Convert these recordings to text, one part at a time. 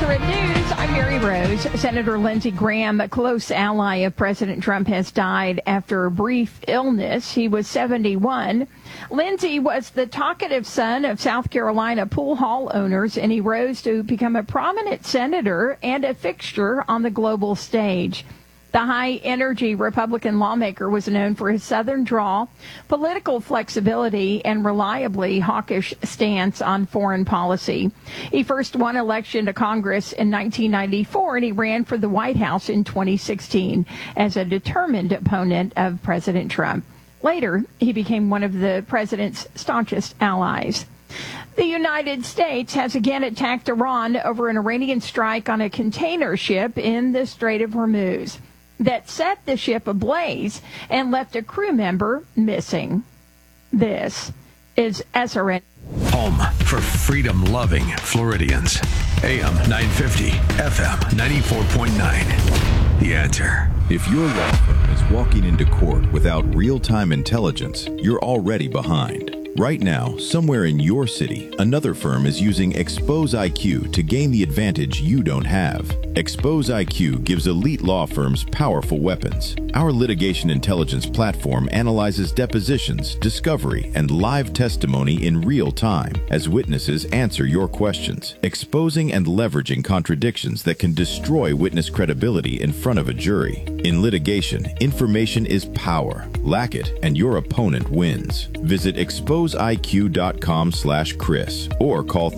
Accurate News, I'm Mary Rose. Senator Lindsey Graham, a close ally of President Trump, has died after a brief illness. He was 71. Lindsey was the talkative son of South Carolina pool hall owners, and he rose to become a prominent senator and a fixture on the global stage. The high-energy Republican lawmaker was known for his Southern drawl, political flexibility, and reliably hawkish stance on foreign policy. He first won election to Congress in 1994, and he ran for the White House in 2016 as a determined opponent of President Trump. Later, he became one of the president's staunchest allies. The United States has again attacked Iran over an Iranian strike on a container ship in the Strait of Hormuz that set the ship ablaze and left a crew member missing. This is SRN. Home for freedom-loving Floridians. AM 950, FM 94.9. The Answer. If your law firm is walking into court without real-time intelligence, you're already behind. Right now, somewhere in your city, another firm is using Expose IQ to gain the advantage you don't have. Expose IQ gives elite law firms powerful weapons. Our litigation intelligence platform analyzes depositions, discovery, and live testimony in real time as witnesses answer your questions, exposing and leveraging contradictions that can destroy witness credibility in front of a jury. In litigation, information is power. Lack it, and your opponent wins. Visit exposeiq.com/Chris or call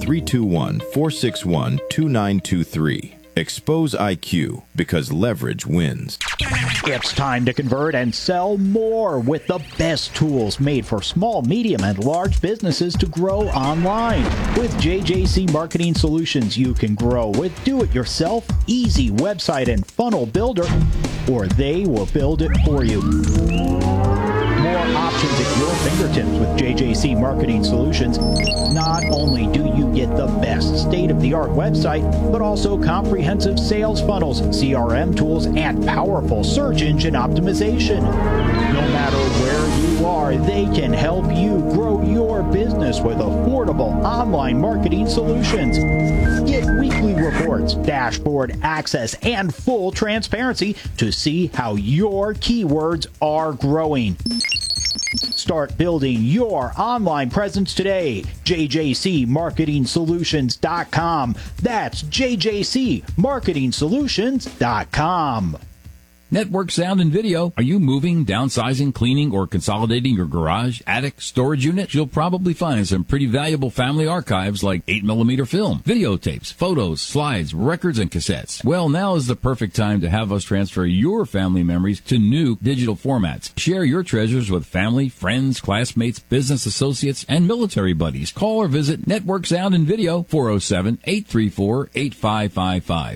321-461-2923. Expose IQ, because leverage wins. It's time to convert and sell more with the best tools made for small, medium, and large businesses to grow online. With JJC Marketing Solutions, you can grow with do-it-yourself, easy website and funnel builder, or they will build it for you. More options at your fingertips with JJC Marketing Solutions. Not only do you get the best state-of-the-art website, but also comprehensive sales funnels, CRM tools, and powerful search engine optimization. No matter where you are, they can help you grow your business with affordable online marketing solutions. Get weekly reports, dashboard access, and full transparency to see how your keywords are growing. Start building your online presence today. JJCMarketingSolutions.com. That's JJCMarketingSolutions.com. Network Sound and Video. Are you moving, downsizing, cleaning, or consolidating your garage, attic, storage unit? You'll probably find some pretty valuable family archives like 8mm film, videotapes, photos, slides, records, and cassettes. Well, now is the perfect time to have us transfer your family memories to new digital formats. Share your treasures with family, friends, classmates, business associates, and military buddies. Call or visit Network Sound and Video, 407-834-8555,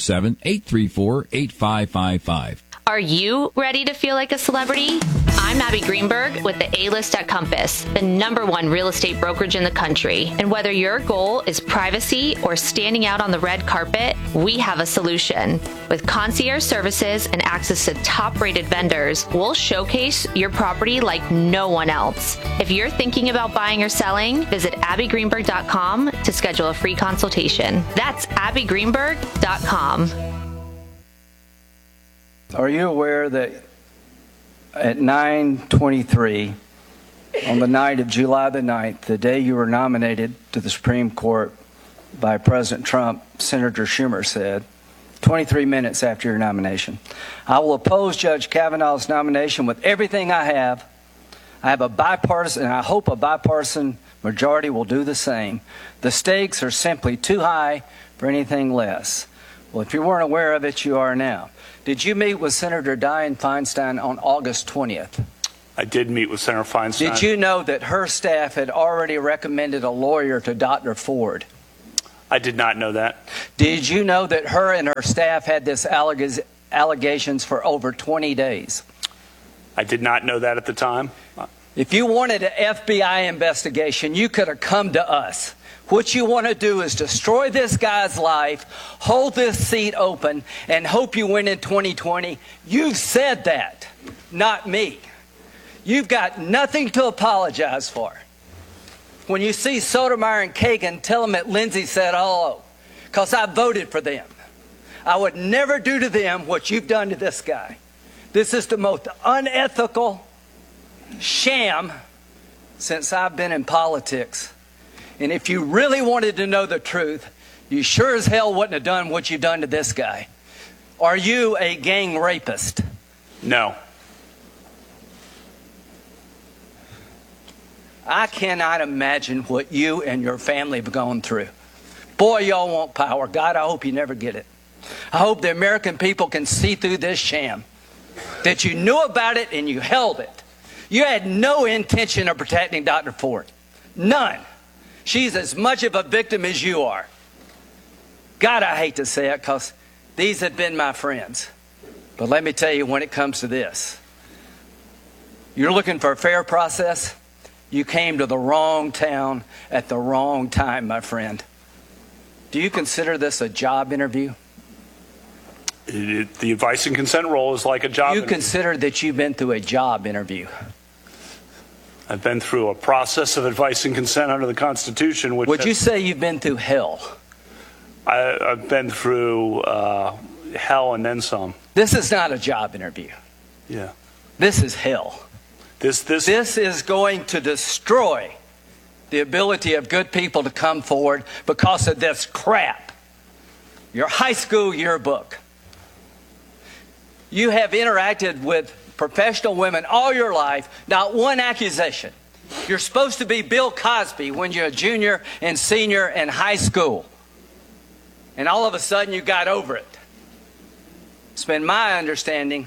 407-834-8555. Are you ready to feel like a celebrity? I'm Abby Greenberg with the A-List at Compass, the #1 real estate brokerage in the country. And whether your goal is privacy or standing out on the red carpet, we have a solution. With concierge services and access to top-rated vendors, we'll showcase your property like no one else. If you're thinking about buying or selling, visit abbygreenberg.com to schedule a free consultation. That's abbygreenberg.com. Are you aware that at 9:23 on the night of July the 9th, the day you were nominated to the Supreme Court by President Trump, Senator Schumer said, 23 minutes after your nomination, "I will oppose Judge Kavanaugh's nomination with everything I have. I have a bipartisan, and I hope a bipartisan majority will do the same. The stakes are simply too high for anything less." Well, if you weren't aware of it, you are now. Did you meet with Senator Dianne Feinstein on August 20th? I did meet with Senator Feinstein. Did you know that her staff had already recommended a lawyer to Dr. Ford? I did not know that. Did you know that her and her staff had this allegations for over 20 days? I did not know that at the time. If you wanted an FBI investigation, you could have come to us. What you want to do is destroy this guy's life, hold this seat open, and hope you win in 2020. You've said that, not me. You've got nothing to apologize for. When you see Sotomayor and Kagan, tell them that Lindsey said hello, because I voted for them. I would never do to them what you've done to this guy. This is the most unethical sham since I've been in politics. And if you really wanted to know the truth, you sure as hell wouldn't have done what you've done to this guy. Are you a gang rapist? No. I cannot imagine what you and your family have gone through. Boy, y'all want power. God, I hope you never get it. I hope the American people can see through this sham, that you knew about it and you held it. You had no intention of protecting Dr. Ford. None. She's as much of a victim as you are. God, I hate to say it because these have been my friends. But let me tell you, when it comes to this, you're looking for a fair process. You came to the wrong town at the wrong time, my friend. Do you consider this a job interview? The advice and consent role is like a job interview. You consider that you've been through a job interview? I've been through a process of advice and consent under the Constitution. Would you say you've been through hell? I've been through hell and then some. This is not a job interview. Yeah. This is hell. This is going to destroy the ability of good people to come forward because of this crap. Your high school yearbook. You have interacted with professional women all your life, not one accusation. You're supposed to be Bill Cosby when you're a junior and senior in high school. And all of a sudden you got over it. It's been my understanding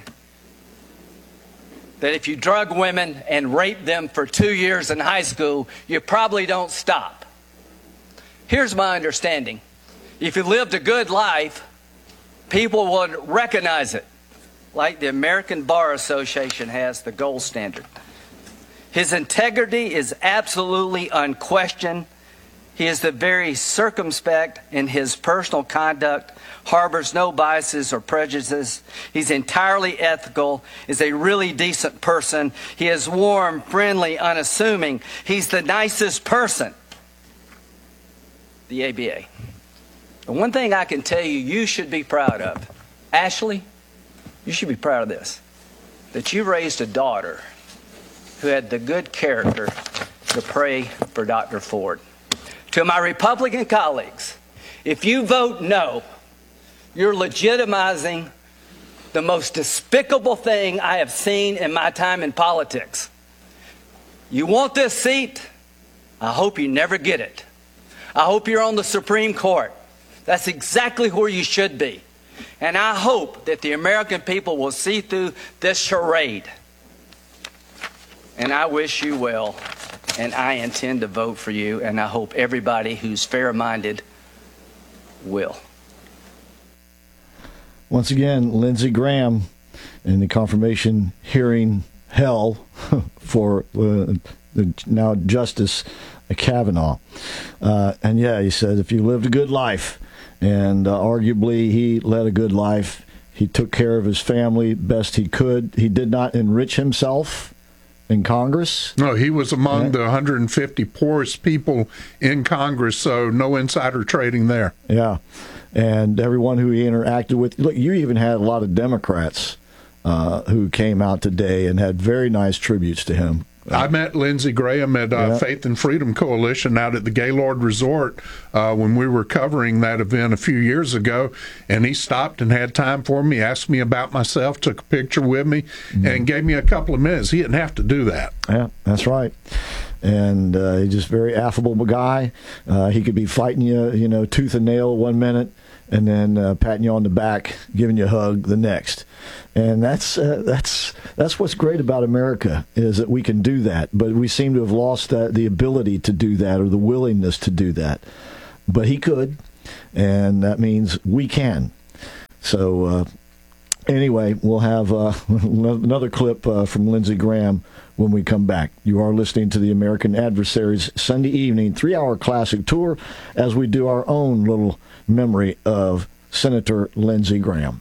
that if you drug women and rape them for 2 years in high school, you probably don't stop. Here's my understanding. If you lived a good life, people would recognize it, like the American Bar Association has the gold standard. His integrity is absolutely unquestioned. He is very circumspect in his personal conduct, harbors no biases or prejudices. He's entirely ethical, is a really decent person. He is warm, friendly, unassuming. He's the nicest person. The ABA. The one thing I can tell you, you should be proud of. Ashley, you should be proud of this. That you raised a daughter who had the good character to pray for Dr. Ford. To my Republican colleagues, if you vote no, you're legitimizing the most despicable thing I have seen in my time in politics. You want this seat? I hope you never get it. I hope you're on the Supreme Court. That's exactly where you should be. And I hope that the American people will see through this charade. And I wish you well. And I intend to vote for you, and I hope everybody who's fair-minded will. Once again, Lindsey Graham in the confirmation hearing hell for now Justice Kavanaugh. And yeah, he said if you lived a good life, and arguably he led a good life, he took care of his family best he could. He did not enrich himself in Congress? No, he was among the 150 poorest people in Congress, so no insider trading there. Yeah, and everyone who he interacted with. Look, you even had a lot of Democrats who came out today and had very nice tributes to him. I met Lindsey Graham at Faith and Freedom Coalition out at the Gaylord Resort when we were covering that event a few years ago, and he stopped and had time for me, asked me about myself, took a picture with me, and gave me a couple of minutes. He didn't have to do that. Yeah, that's right. And he's just a very affable guy. He could be fighting you, tooth and nail 1 minute, and then patting you on the back, giving you a hug the next. And that's what's great about America, is that we can do that. But we seem to have lost the ability to do that, or the willingness to do that. But he could, and that means we can. So anyway, we'll have another clip from Lindsey Graham when we come back. You are listening to the American Adversaries Sunday evening 3-hour classic tour as we do our own little memory of Senator Lindsey Graham.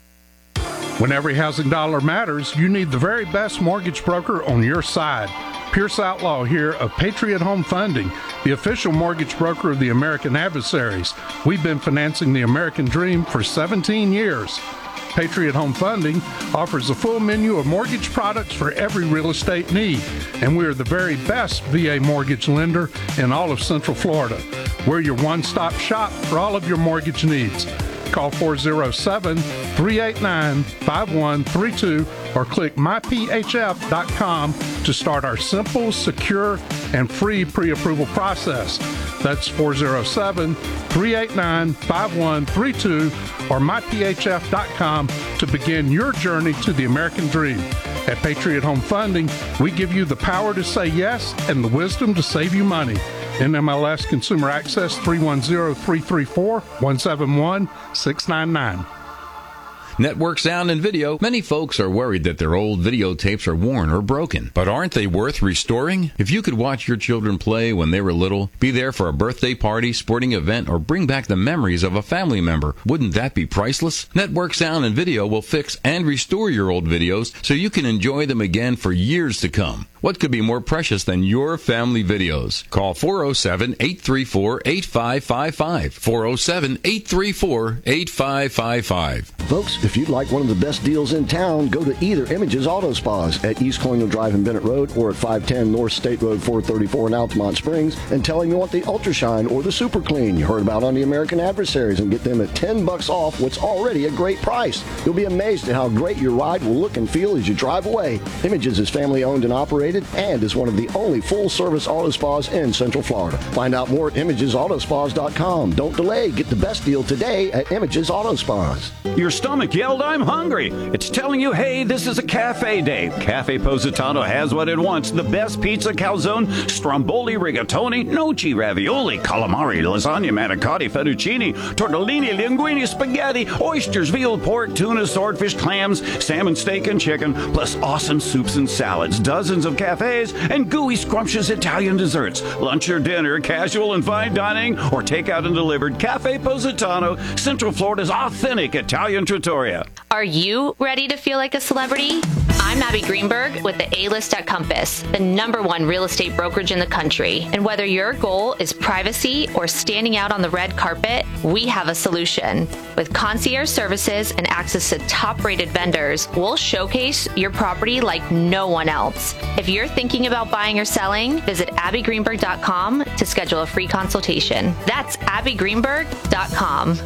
When every housing dollar matters, you need the very best mortgage broker on your side. Pierce Outlaw here of Patriot Home Funding, the official mortgage broker of the American Adversaries. We've been financing the American dream for 17 years. Patriot Home Funding offers a full menu of mortgage products for every real estate need, and we are the very best VA mortgage lender in all of Central Florida. We're your one-stop shop for all of your mortgage needs. Call 407-389-5132 or click myphf.com to start our simple, secure, and free pre-approval process. That's 407-389-5132 or myphf.com to begin your journey to the American dream. At Patriot Home Funding, we give you the power to say yes and the wisdom to save you money. NMLS Consumer Access 310-334-171-699. Network Sound and Video. Many folks are worried that their old videotapes are worn or broken. But aren't they worth restoring? If you could watch your children play when they were little, be there for a birthday party, sporting event, or bring back the memories of a family member, wouldn't that be priceless? Network Sound and Video will fix and restore your old videos so you can enjoy them again for years to come. What could be more precious than your family videos? Call 407-834-8555. 407-834-8555. Folks, if you'd like one of the best deals in town, go to either Images Auto Spas at East Colonial Drive in Bennett Road or at 510 North State Road 434 in Altamont Springs and tell them you want the Ultra Shine or the Super Clean you heard about on the American Adversaries and get them at $10 off what's already a great price. You'll be amazed at how great your ride will look and feel as you drive away. Images is family owned and operated and is one of the only full-service auto spas in Central Florida. Find out more at ImagesAutospas.com. Don't delay. Get the best deal today at Images Auto Spas. Your stomach yelled, "I'm hungry." It's telling you, hey, this is a cafe day. Cafe Positano has what it wants. The best pizza, calzone, stromboli, rigatoni, noci, ravioli, calamari, lasagna, manicotti, fettuccine, tortellini, linguine, spaghetti, oysters, veal, pork, tuna, swordfish, clams, salmon, steak, and chicken, plus awesome soups and salads, dozens of cafes, and gooey, scrumptious Italian desserts. Lunch or dinner, casual and fine dining, or takeout and delivered. Cafe Positano, Central Florida's authentic Italian trattoria. Are you ready to feel like a celebrity? I'm Abby Greenberg with the A-List at Compass, the #1 real estate brokerage in the country. And whether your goal is privacy or standing out on the red carpet, we have a solution. With concierge services and access to top-rated vendors, we'll showcase your property like no one else. If you're thinking about buying or selling, visit abbygreenberg.com to schedule a free consultation. That's abbygreenberg.com.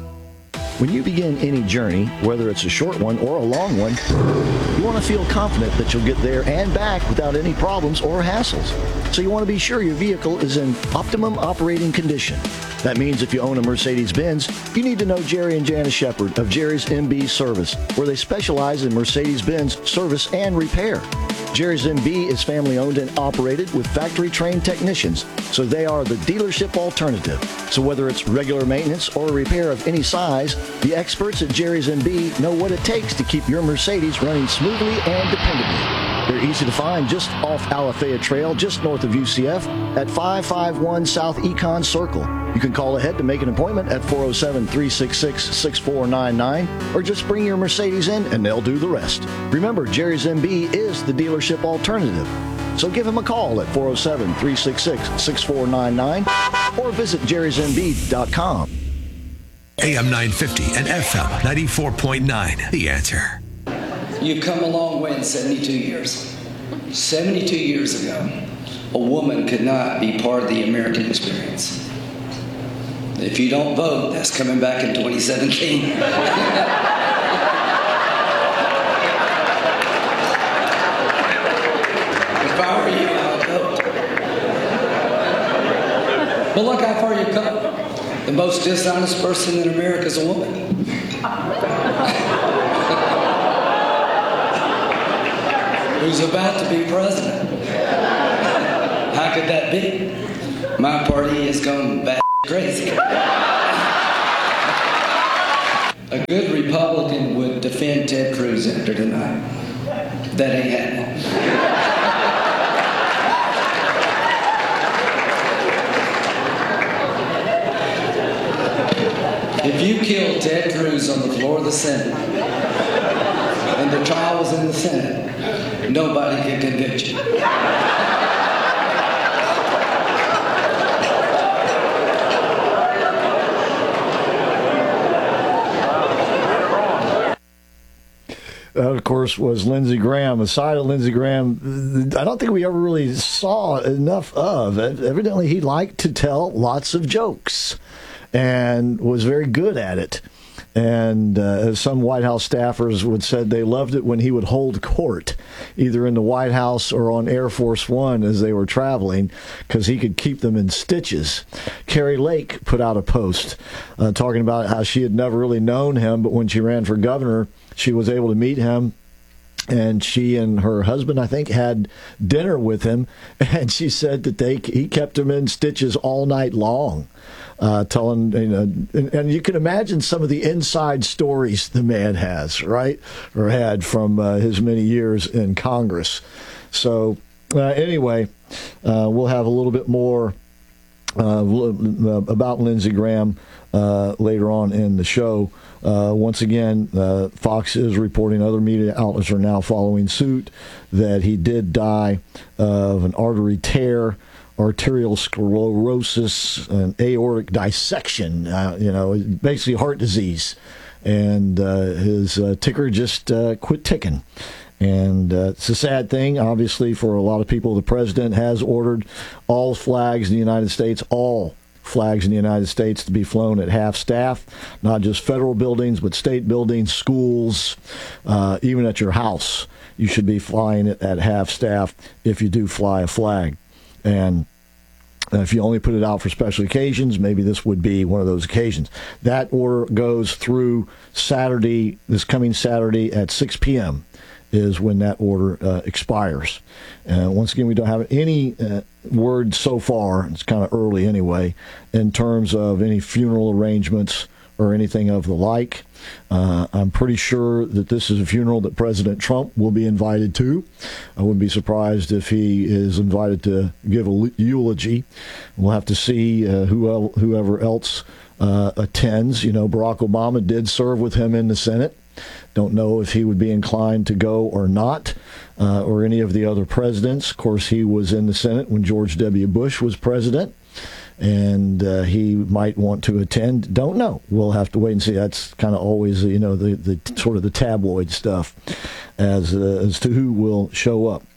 When you begin any journey, whether it's a short one or a long one, you want to feel confident that you'll get there and back without any problems or hassles. So you want to be sure your vehicle is in optimum operating condition. That means if you own a Mercedes-Benz, you need to know Jerry and Janice Shepard of Jerry's MB Service, where they specialize in Mercedes-Benz service and repair. Jerry's MB is family-owned and operated with factory-trained technicians, so they are the dealership alternative. So whether it's regular maintenance or repair of any size, the experts at Jerry's MB know what it takes to keep your Mercedes running smoothly and dependably. They're easy to find just off Alafaya Trail, just north of UCF, at 551 South Econ Circle. You can call ahead to make an appointment at 407-366-6499, or just bring your Mercedes in and they'll do the rest. Remember, Jerry's MB is the dealership alternative. So give him a call at 407-366-6499 or visit jerrysmb.com. AM 950 and FM 94.9. The Answer. You've come a long way in 72 years. 72 years ago, a woman could not be part of the American experience. If you don't vote, that's coming back in 2017. If I were you, I would vote. But look how far you've come. The most dishonest person in America is a woman. Who's about to be president. How could that be? My party is going bat crazy. A good Republican would defend Ted Cruz after tonight. That ain't happening. If you killed Ted Cruz on the floor of the Senate, and the trial was in the Senate, nobody can convict you. of course, was Lindsey Graham. A side of Lindsey Graham I don't think we ever really saw enough of. Evidently, he liked to tell lots of jokes and was very good at it. And as some White House staffers would say, they loved it when he would hold court, either in the White House or on Air Force One as they were traveling, because he could keep them in stitches. Carrie Lake put out a post talking about how she had never really known him, but when she ran for governor, she was able to meet him. And she and her husband, I think, had dinner with him, and she said that he kept him in stitches all night long, telling, and you can imagine some of the inside stories the man has, right, or had from his many years in Congress. So anyway, we'll have a little bit more about Lindsey Graham later on in the show. Once again, Fox is reporting, other media outlets are now following suit, that he did die of an artery tear, arterial sclerosis, an aortic dissection, basically heart disease. And his ticker just quit ticking. And it's a sad thing, obviously, for a lot of people. The president has ordered all flags in the United States, to be flown at half-staff, not just federal buildings, but state buildings, schools, even at your house. You should be flying it at half-staff if you do fly a flag. And if you only put it out for special occasions, maybe this would be one of those occasions. That order goes through Saturday, this coming Saturday at 6 p.m. is when that order expires. Once again, we don't have any word so far, it's kind of early anyway, in terms of any funeral arrangements or anything of the like. I'm pretty sure that this is a funeral that President Trump will be invited to. I wouldn't be surprised if he is invited to give a eulogy. We'll have to see whoever else attends. Barack Obama did serve with him in the Senate. Don't know if he would be inclined to go or not, or any of the other presidents. Of course, he was in the Senate when George W. Bush was president, and he might want to attend. Don't know. We'll have to wait and see. That's kind of always, the sort of the tabloid stuff as to who will show up.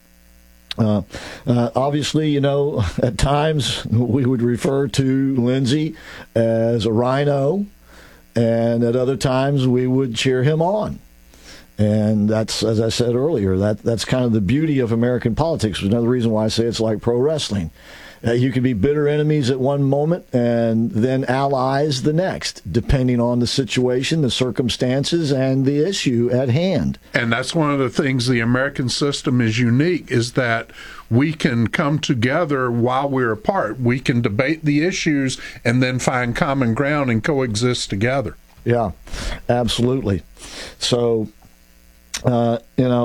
Obviously, at times we would refer to Lindsey as a rhino, and at other times we would cheer him on. And that's, as I said earlier, that's kind of the beauty of American politics. There's another reason why I say it's like pro wrestling. You can be bitter enemies at one moment and then allies the next, depending on the situation, the circumstances, and the issue at hand. And that's one of the things the American system is unique, is that we can come together while we're apart. We can debate the issues and then find common ground and coexist together. Yeah, absolutely. So, we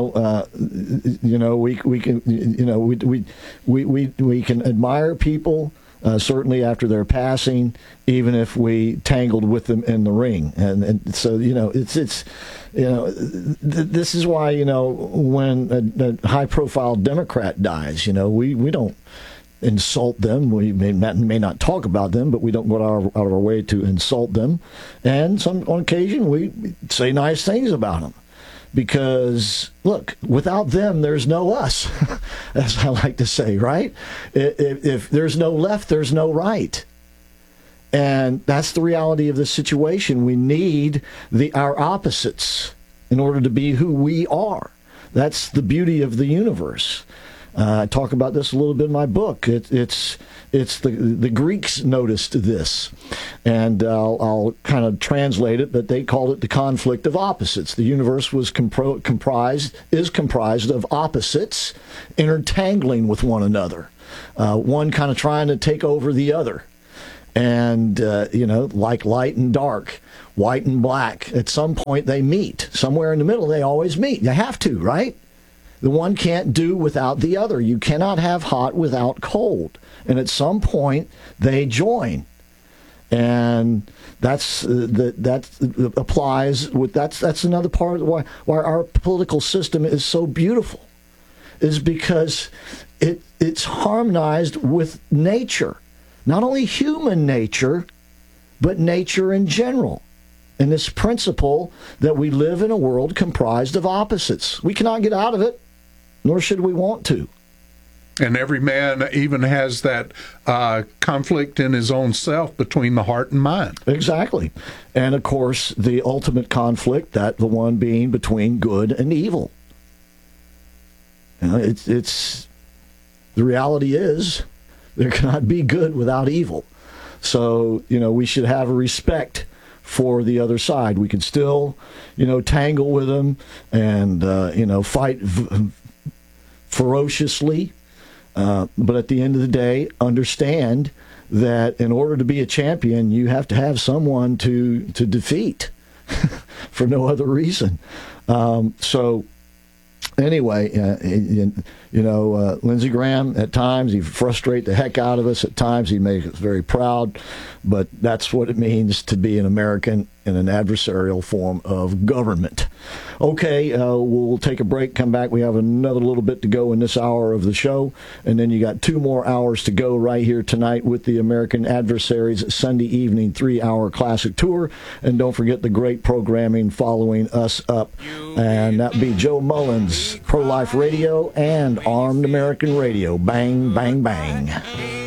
can admire people certainly after their passing, even if we tangled with them in the ring. And so this is why when a high profile Democrat dies, we don't insult them. We may not talk about them, but we don't go out of our way to insult them. And on occasion we say nice things about them. Because, look, without them, there's no us, as I like to say, right? If there's no left, there's no right. And that's the reality of the situation. We need our opposites in order to be who we are. That's the beauty of the universe. I talk about this a little bit in my book. It's the Greeks noticed this, and I'll kind of translate it, but they called it the conflict of opposites. The universe was comprised of opposites intertangling with one another, one kind of trying to take over the other, and like light and dark, white and black. At some point they meet. Somewhere in the middle they always meet. You have to, right? The one can't do without the other. You cannot have hot without cold. And at some point, they join. And that applies with that's another part of why our political system is so beautiful, is because it's harmonized with nature, not only human nature, but nature in general. and this principle that we live in a world comprised of opposites. We cannot get out of it, nor should we want to. And every man even has that conflict in his own self between the heart and mind. Exactly. And, of course, the ultimate conflict, that the one being between good and evil. You know, it's the reality is there cannot be good without evil. So, you know, we should have a respect for the other side. We can still, you know, tangle with them and, you know, fight ferociously. But at the end of the day, understand that in order to be a champion, you have to have someone to defeat for no other reason. So anyway, you know, Lindsey Graham, at times, he frustrates the heck out of us. At times, he makes us very proud. But that's what it means to be an American in an adversarial form of government. Okay, we'll take a break, come back. We have another little bit to go in this hour of the show, and then you got 2 more hours to go right here tonight with the American Adversaries Sunday evening 3-hour classic tour. And don't forget the great programming following us up, and that'd be Joe Mullins, Pro-Life Radio, and Armed American Radio. Bang, bang, bang.